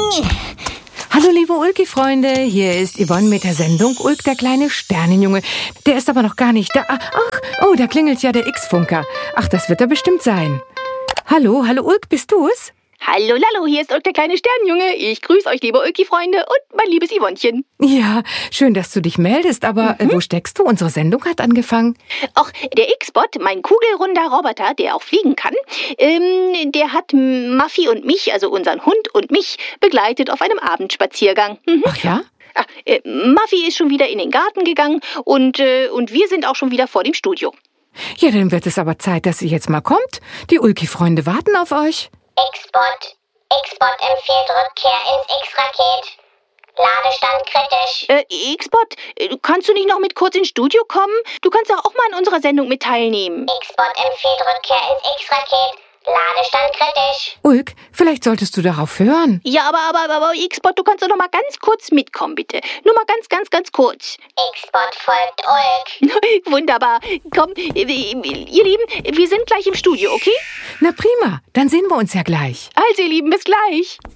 Hallo liebe Ulki-Freunde, hier ist Yvonne mit der Sendung Ulk, der kleine Sternenjunge. Der ist aber noch gar nicht da. Da klingelt ja der X-Funker. Ach, das wird er bestimmt sein. Hallo Ulk, bist du's? Hallo Lallo, hier ist Ulk, der kleine Sternenjunge. Ich grüße euch, liebe Ulki-Freunde und mein liebes Yvonnchen. Ja, schön, dass du dich meldest, aber wo steckst du? Unsere Sendung hat angefangen. Ach, der X-Bot, mein kugelrunder Roboter, der auch fliegen kann, der hat Muffy und mich, also unseren Hund und mich, begleitet auf einem Abendspaziergang. Ach ja? Muffy ist schon wieder in den Garten gegangen und wir sind auch schon wieder vor dem Studio. Ja, dann wird es aber Zeit, dass ihr jetzt mal kommt. Die Ulki-Freunde warten auf euch. X-Bot empfiehlt Rückkehr ins X-Raket. Ladestand kritisch. X-Bot, kannst du nicht noch mit kurz ins Studio kommen? Du kannst doch auch mal an unserer Sendung mit teilnehmen. X-Bot empfiehlt Rückkehr ins X-Raket. Ladestand kritisch. Ulk, vielleicht solltest du darauf hören. Ja, aber X-Bot, du kannst doch noch mal ganz kurz mitkommen, bitte. Nur mal ganz kurz. X-Bot folgt Ulk. Wunderbar. Komm, ihr Lieben, wir sind gleich im Studio, okay? Na prima, dann sehen wir uns ja gleich. Also, ihr Lieben, bis gleich.